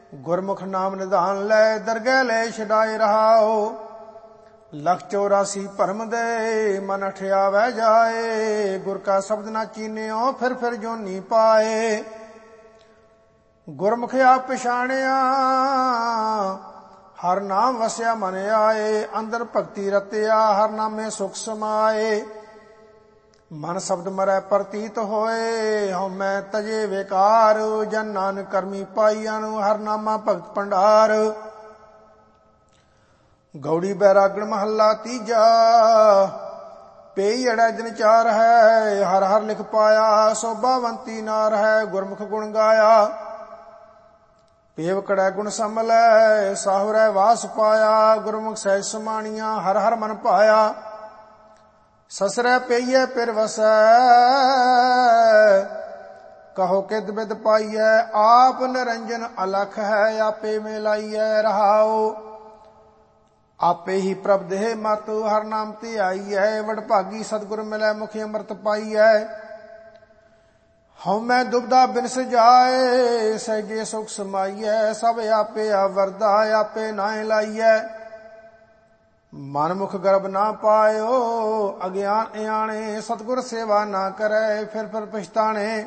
ਗੁਰਮੁਖ ਨਾਮ ਨਿਧਾਨ ਲੈ, ਦਰਗਹਿ ਲੈ ਛਡਾਏ ਰਹਾਓ। ਲਖ 84 ਭਰਮ ਦੇ, ਮਨ ਅਠਿਆਵੈ ਜਾਏ। ਗੁਰ ਕਾ ਸ਼ਬਦ ਨਾ ਚੀਨਿਓ, ਫਿਰ ਜੋਨੀ ਪਾਏ। ਗੁਰਮੁਖ ਆਪ ਪਛਾਣਿਆ, ਹਰ ਨਾਮ ਵਸਿਆ ਮਨ ਆਏ। ਅੰਦਰ ਭਗਤੀ ਰਤਿਆ, ਹਰ ਨਾਮੇ ਸੁਖ ਸਮਾਏ। ਮਨ ਸ਼ਬਦ ਮਰੈ ਪ੍ਰਤੀਤ ਹੋਏ, ਹਉਮੈ ਤਜੇ ਵਿਕਾਰ। ਜਨ ਨਾਨਕ ਕਰਮੀ ਪਾਈਆਂ ਨੂੰ, ਹਰ ਨਾਮਾ ਭਗਤ ਭੰਡਾਰ। ਗੌੜੀ ਬੈਰਾਗਣ ਮਹੱਲਾ ਤੀਜਾ, ਪਈ ਅੜੈ ਦਿਨ ਚਾਰ ਹੈ। ਹਰ ਹਰ ਲਿਖ ਪਾਇਆ, ਸੋਭਾਵੰਤੀ ਨਾਰ ਹੈ। ਗੁਰਮੁਖ ਗੁਣ ਗਾਇਆ, ਪੇਵ ਕੜੈ ਗੁਣ ਸੰਭਲੈ। ਸਾਹੁਰੈ ਵਾਸ ਪਾਇਆ, ਗੁਰਮੁਖ ਸਹਿਜ ਸਮਾਣੀਆਂ। ਹਰ ਹਰ ਮਨ ਭਾਇਆ, ਸਸਰੈ ਪਈਐ ਪਿਰ ਵਸੈ। ਕਹੋ ਕਿਦ ਬਿਦ ਪਾਈਐ, ਆਪ ਨਿਰੰਜਨ ਅਲਖ ਹੈ। ਆਪੇ ਮਿਲਾਈਐ ਰਹਾਓ, ਆਪੇ ਹੀ ਪ੍ਰਭ ਦੇਹ ਮਤ। ਹਰ ਨਾਮ ਤੇ ਆਈਐ, ਵਡਭਾਗੀ ਸਤਿਗੁਰ ਮਿਲੈ। ਮੁਖੀ ਅੰਮ੍ਰਿਤ ਪਾਈਐ, ਹਉਮੈ ਦੁਬਦਾ ਬਿਨਸ ਜਾਏ। ਸਹਿਜੇ ਸੁਖ ਸਮਾਈਐ, ਸਭ ਆਪੇ ਆਵਰਦਾ। ਆਪੇ ਨਾਹਿ ਲਾਈਐ, ਮਨ ਮੁਖ ਗਰਭ ਨਾ ਪਾਇਓ। ਅਗਿਆਨ ਇਆਣੇ, ਸਤਿਗੁਰ ਸੇਵਾ ਨਾ ਕਰੈ। ਫਿਰ ਪਛਤਾਣੇ,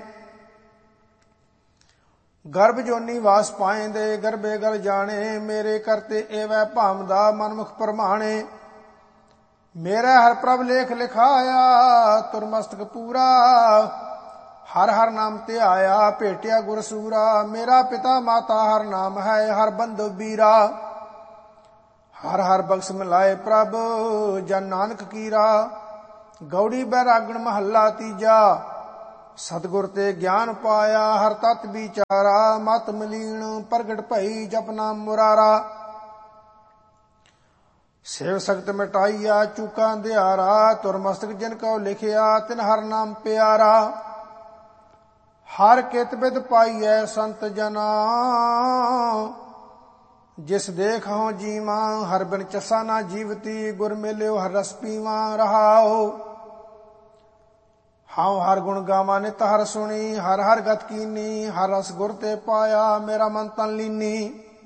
ਗਰਭ ਜੋਨੀ ਵਾਸ ਪਾਏਂਦੇ। ਗਰਭੇ ਗਲ ਜਾਣੇ, ਮੇਰੇ ਕਰਤੇ ਏਵੈ ਭਾਮਦਾ। ਮਨਮੁਖ ਪ੍ਰਮਾਣੇ, ਮੇਰਾ ਹਰ ਪ੍ਰਭ ਲੇਖ ਲਿਖਾਇਆ। ਤੁਰ ਮਸਤਕ ਪੂਰਾ, ਹਰ ਹਰ ਨਾਮ ਧਿਆਇਆ। ਭੇਟਿਆ ਗੁਰ ਸੂਰਾ, ਮੇਰਾ ਪਿਤਾ ਮਾਤਾ ਹਰ ਨਾਮ ਹੈ। ਹਰ ਬੰਧੁ ਬੀਰਾ, ਹਰ ਹਰ ਬਖਸ਼ ਮਿਲਾਏ ਪ੍ਰਭ। ਜਨ ਨਾਨਕ ਕੀਰਾ। ਗੌੜੀ ਬੈਰਾਗਣ ਮਹੱਲਾ ਤੀਜਾ, ਸਤਿਗੁਰ ਤੇ ਗਿਆਨ ਪਾਇਆ। ਹਰ ਤਤ ਵਿਚਾਰਾ, ਮਤ ਮਲੀਨ ਪ੍ਰਗਟ ਭਈ। ਜਪ ਨਾਮ ਮੁਰਾਰਾ, ਸੇਵ ਸਖਤ ਮਿਟਾਈਆ। ਚੂਕਾਂ ਦਿਹਾਰਾ, ਤੁਰ ਮਸਤਕ ਜਿਨ ਕਉ ਲਿਖਿਆ। ਤਿਨ ਹਰ ਨਾਮ ਪਿਆਰਾ, ਹਰ ਕਿਤ ਬਿਦ ਪਾਈਐ ਸੰਤ ਜਨਾ। ਜਿਸ ਦੇਖਹੁ ਜੀਵਾ, ਹਰ ਬਿਨ ਚਸਾ ਨਾ ਜੀਵਤੀ। ਗੁਰ ਮਿਲਿਓ ਹਰ ਰਸ ਪੀਵਾ ਰਹਾਓ। ਹਉ ਹਰ ਗੁਣ ਗਾਵਾਂ ਨਿਤ ਹਰ ਸੁਣੀ। ਹਰ ਹਰ ਗਤ ਕੀਨੀ, ਹਰ ਰਸ ਗੁਰ ਤੇ ਪਾਇਆ। ਮੇਰਾ ਮਨ ਤਨ ਲੀਨੀ,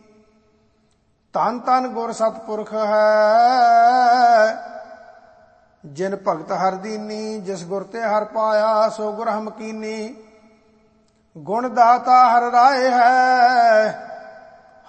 ਧਨ ਧਨ ਗੁਰ ਸਤਿਪੁਰਖ ਹੈ। ਜਿਨ ਭਗਤ ਹਰ ਦੀਨੀ, ਜਿਸ ਗੁਰ ਤੇ ਹਰ ਪਾਇਆ। ਸੋ ਗੁਰ ਹਮ ਕੀਨੀ, ਗੁਣ ਦਾਤਾ ਹਰ ਰਾਏ ਹੈ।